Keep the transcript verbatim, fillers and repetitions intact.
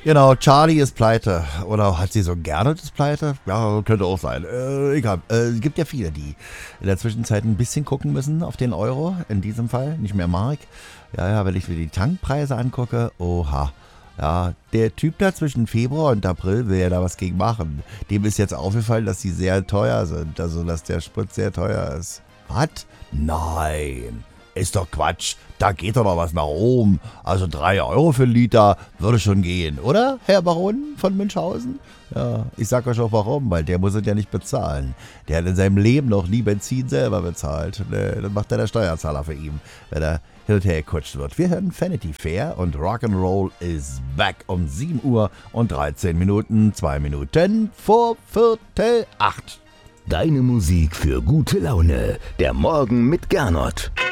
Genau, Charlie ist pleite. Oder hat sie so gerne das pleite? Ja, könnte auch sein. Äh, egal. Äh, es gibt ja viele, die in der Zwischenzeit ein bisschen gucken müssen auf den Euro. In diesem Fall, nicht mehr Mark. Ja, ja, wenn ich mir die Tankpreise angucke, oha. Ja, der Typ da zwischen Februar und April will ja da was gegen machen. Dem ist jetzt aufgefallen, dass die sehr teuer sind. Also, dass der Sprit sehr teuer ist. Was? Nein. Ist doch Quatsch. Da geht doch noch was nach oben. Also drei Euro für einen Liter würde schon gehen, oder, Herr Baron von Münchhausen? Ja, ich sag euch auch warum, weil der muss es ja nicht bezahlen. Der hat in seinem Leben noch nie Benzin selber bezahlt. Nee, das macht ja der Steuerzahler für ihn, wenn er hin und her gekutscht wird. Wir hören Vanity Fair und Rock'n'Roll is back um sieben Uhr und dreizehn Minuten, zwei Minuten vor Viertel acht. Deine Musik für gute Laune. Der Morgen mit Gernot.